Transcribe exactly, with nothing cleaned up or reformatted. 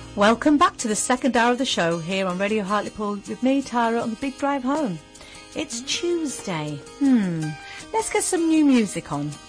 Welcome back to the second hour of the show here on Radio Hartlepool with me, Tara, on the big drive home. It's Tuesday. Hmm, let's get some new music on.